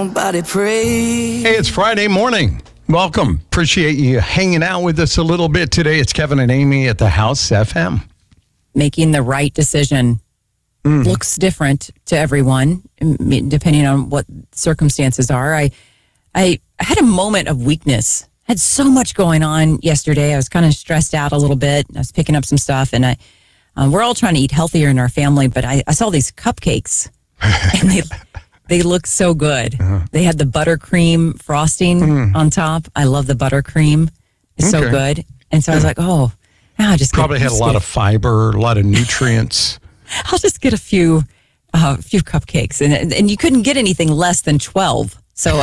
nobody prays. Hey, it's Friday morning. Welcome. Appreciate you hanging out with us a little bit today. It's Kevin and Amy at the House FM. Making the right decision looks different to everyone, depending on what circumstances are. I had a moment of weakness. I had so much going on yesterday. I was kind of stressed out a little bit. I was picking up some stuff, and we're all trying to eat healthier in our family, but I saw these cupcakes, and they look so good. They had the buttercream frosting on top. I love the buttercream. It's so good. And so I was like, oh, now I just probably had a lot of fiber, a lot of nutrients. I'll just get a few cupcakes. And you couldn't get anything less than 12. So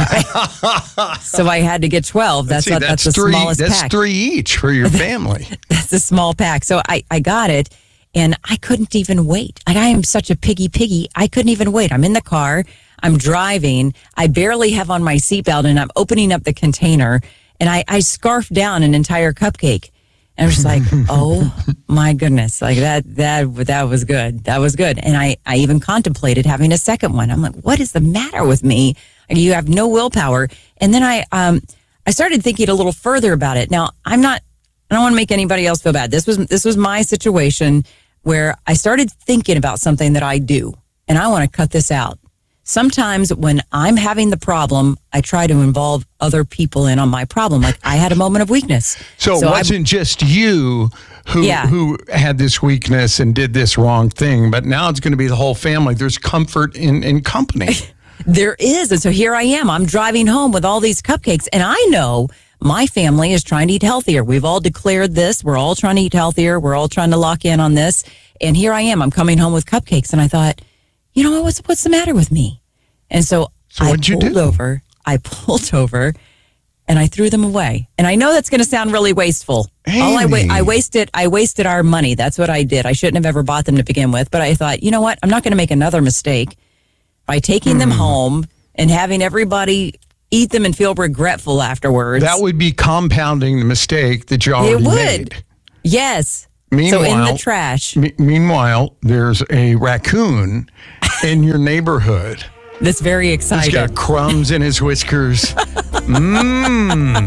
I had to get 12. That's the smallest pack. That's 3 each for your family. That's a small pack. So I got it, and I couldn't even wait. Like, I am such a piggy. I couldn't even wait. I'm in the car. I'm driving. I barely have on my seatbelt, and I'm opening up the container, and I scarfed down an entire cupcake. And I was like, oh my goodness, like that was good. That was good. And I even contemplated having a second one. I'm like, what is the matter with me? Like, you have no willpower. And then I started thinking a little further about it. Now, I don't want to make anybody else feel bad. This was my situation where I started thinking about something that I do, and I want to cut this out. Sometimes when I'm having the problem, I try to involve other people in on my problem. Like, I had a moment of weakness. So it wasn't just you who had this weakness and did this wrong thing, but now it's going to be the whole family. There's comfort in company. There is. And so here I am. I'm driving home with all these cupcakes, and I know my family is trying to eat healthier. We've all declared this. We're all trying to eat healthier. We're all trying to lock in on this. And here I am. I'm coming home with cupcakes, and I thought, you know what? What's the matter with me? And so I pulled over, and I threw them away. And I know that's going to sound really wasteful. I wasted our money. That's what I did. I shouldn't have ever bought them to begin with. But I thought, you know what? I'm not going to make another mistake by taking them home and having everybody eat them and feel regretful afterwards. That would be compounding the mistake that you already made. Yes. Meanwhile, so in the trash. Meanwhile, there's a raccoon in your neighborhood. That's very exciting. He's got crumbs in his whiskers.